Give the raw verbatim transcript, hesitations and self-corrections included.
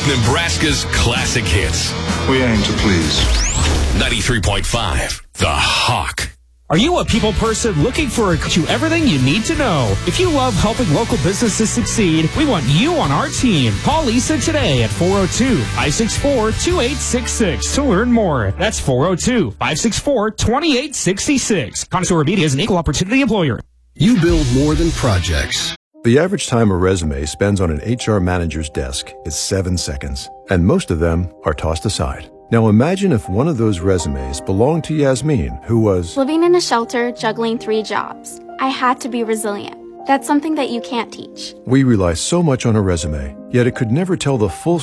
Nebraska's classic hits. We aim to please. ninety-three point five, The Hawk. Are you a people person looking for to everything you need to know? If you love helping local businesses succeed, we want you on our team. Call Lisa today at four oh two, five six four, two eight six six to learn more. That's four oh two, five six four, two eight six six. Connoisseur Media is an equal opportunity employer. You build more than projects. The average time a resume spends on an H R manager's desk is seven seconds, and most of them are tossed aside. Now imagine if one of those resumes belonged to Yasmin, who was living in a shelter, juggling three jobs. I had to be resilient. That's something that you can't teach. We rely so much on a resume, yet it could never tell the full